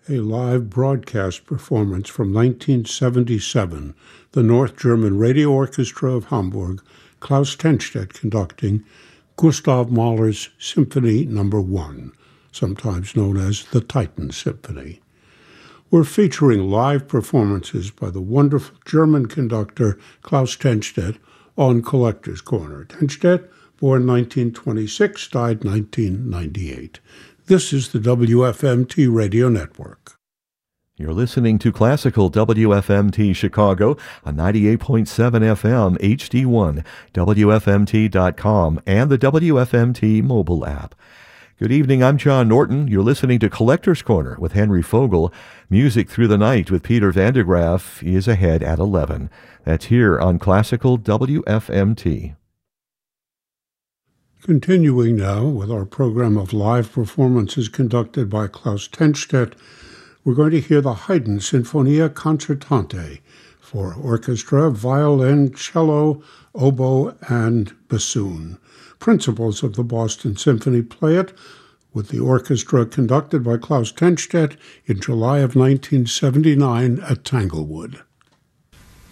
a live broadcast performance from 1977, the North German Radio Orchestra of Hamburg, Klaus Tennstedt conducting Gustav Mahler's Symphony No. 1, sometimes known as the Titan Symphony. We're featuring live performances by the wonderful German conductor Klaus Tennstedt on Collector's Corner. Tennstedt, born 1926, died 1998. This is the WFMT Radio Network. You're listening to Classical WFMT Chicago on 98.7 FM HD1, WFMT.com, and the WFMT mobile app. Good evening, I'm John Norton. You're listening to Collector's Corner with Henry Fogel. Music Through the Night with Peter Van de Graaff is ahead at 11. That's here on Classical WFMT. Continuing now with our program of live performances conducted by Klaus Tennstedt, we're going to hear the Haydn Sinfonia Concertante for orchestra, violin, cello, oboe, and bassoon. Principals of the Boston Symphony play it with the orchestra conducted by Klaus Tennstedt in July of 1979 at Tanglewood.